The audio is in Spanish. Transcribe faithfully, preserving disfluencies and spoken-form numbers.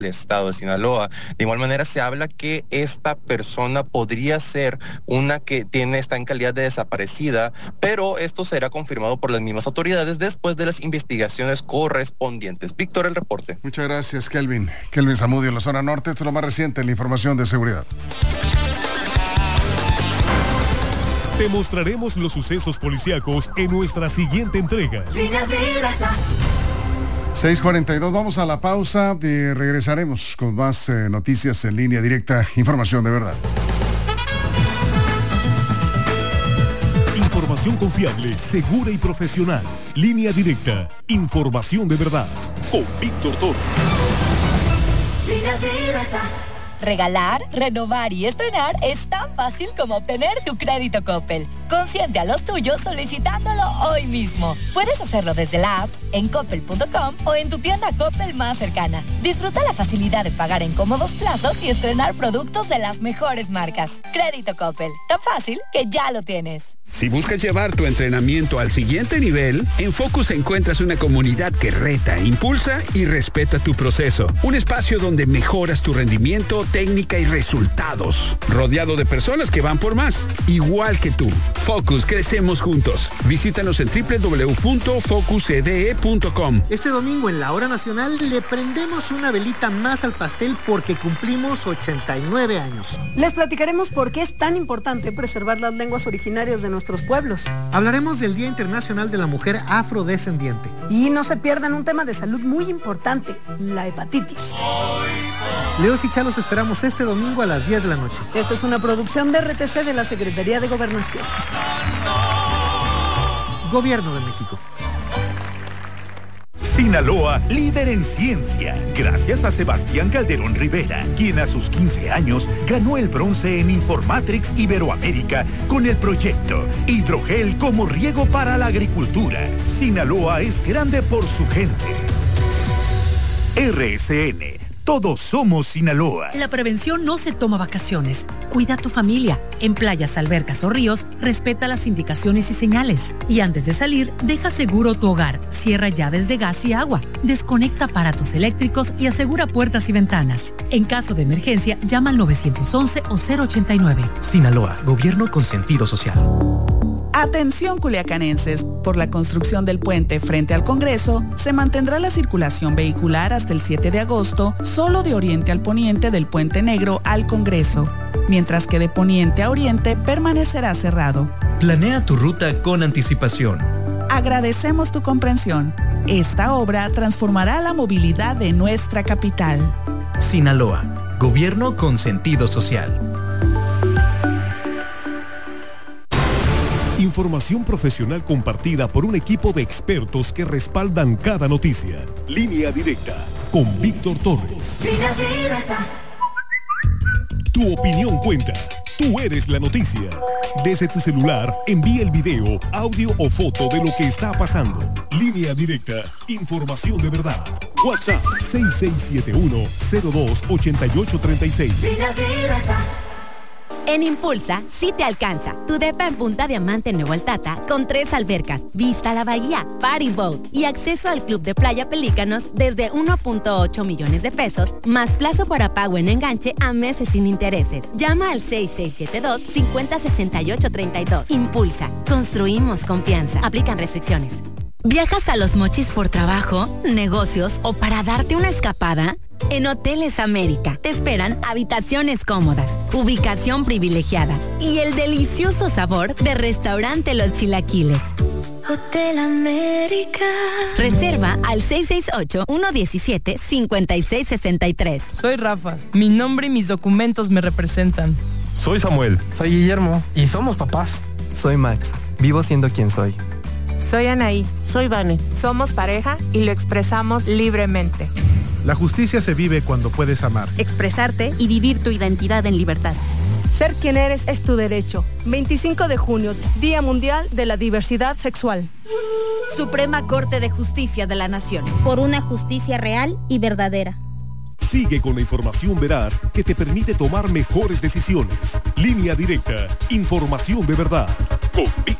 el estado de Sinaloa. De igual manera se habla que esta persona podría ser una que tiene, está en calidad de desaparecida, pero esto será confirmado por las mismas autoridades después de las investigaciones correspondientes. Víctor, el reporte. Muchas gracias, Kelvin. Kelvin Zamudio, en la zona norte. Esto es lo más reciente en la información de seguridad. Te mostraremos los sucesos policíacos en nuestra siguiente entrega. seis cuarenta y dos, vamos a la pausa y regresaremos con más eh, noticias en línea directa, información de verdad. Información confiable, segura y profesional. Línea directa, información de verdad. Con Víctor Toro. Línea directa. Regalar, renovar y estrenar es tan fácil como obtener tu crédito Coppel. Consiente a los tuyos solicitándolo hoy mismo. Puedes hacerlo desde la app, en coppel punto com o en tu tienda Coppel más cercana. Disfruta la facilidad de pagar en cómodos plazos y estrenar productos de las mejores marcas. Crédito Coppel, tan fácil que ya lo tienes. Si buscas llevar tu entrenamiento al siguiente nivel, en Focus encuentras una comunidad que reta, impulsa y respeta tu proceso. Un espacio donde mejoras tu rendimiento, técnica y resultados. Rodeado de personas que van por más, igual que tú. Focus, crecemos juntos. Visítanos en doble u doble u doble u punto focus e d e punto com. Este domingo en la hora nacional le prendemos una velita más al pastel porque cumplimos ochenta y nueve años. Les platicaremos por qué es tan importante preservar las lenguas originarias de nuestros pueblos. Hablaremos del Día Internacional de la Mujer Afrodescendiente. Y no se pierdan un tema de salud muy importante, la hepatitis. Leos y Chalos esperamos este domingo a las diez de la noche. Esta es una producción de R T C de la Secretaría de Gobernación. Gobierno de México. Sinaloa, líder en ciencia, gracias a Sebastián Calderón Rivera, quien a sus quince años ganó el bronce en Informatrix Iberoamérica con el proyecto Hidrogel como riego para la agricultura. Sinaloa es grande por su gente. R S N. Todos somos Sinaloa. La prevención no se toma vacaciones. Cuida a tu familia. En playas, albercas o ríos, respeta las indicaciones y señales. Y antes de salir, deja seguro tu hogar. Cierra llaves de gas y agua. Desconecta aparatos eléctricos y asegura puertas y ventanas. En caso de emergencia, llama al nueve once o cero ochenta y nueve. Sinaloa, gobierno con sentido social. Atención culiacanenses, por la construcción del puente frente al Congreso, se mantendrá la circulación vehicular hasta el siete de agosto, solo de oriente al poniente del Puente Negro al Congreso, mientras que de poniente a oriente permanecerá cerrado. Planea tu ruta con anticipación. Agradecemos tu comprensión. Esta obra transformará la movilidad de nuestra capital. Sinaloa, gobierno con sentido social. Información profesional compartida por un equipo de expertos que respaldan cada noticia. Línea directa con Víctor Torres. Línea directa. Tu opinión cuenta. Tú eres la noticia. Desde tu celular, envía el video, audio o foto de lo que está pasando. Línea directa. Información de verdad. WhatsApp seis seis siete uno, cero dos ocho ocho tres seis. Línea directa. En Impulsa, sí te alcanza. Tu depa en Punta Diamante, Nuevo Altata, con tres albercas, vista a la bahía, party boat y acceso al club de playa Pelícanos desde uno punto ocho millones de pesos, más plazo para pago en enganche a meses sin intereses. Llama al seis seis siete dos, cinco cero seis ocho tres dos. Impulsa, construimos confianza. Aplican restricciones. ¿Viajas a Los Mochis por trabajo, negocios o para darte una escapada? En Hoteles América te esperan habitaciones cómodas, ubicación privilegiada y el delicioso sabor de Restaurante Los Chilaquiles. Hotel América. Reserva al seis seis ocho, uno uno siete, cinco seis seis tres. Soy Rafa. Mi nombre y mis documentos me representan. Soy Samuel. Soy Guillermo. Y somos papás. Soy Max. Vivo siendo quien soy. Soy Anaí. Soy Vane. Somos pareja y lo expresamos libremente. La justicia se vive cuando puedes amar, expresarte y vivir tu identidad en libertad. Ser quien eres es tu derecho. veinticinco de junio, Día Mundial de la Diversidad Sexual. Suprema Corte de Justicia de la Nación. Por una justicia real y verdadera. Sigue con la información veraz que te permite tomar mejores decisiones. Línea directa. Información de verdad. Con Víctor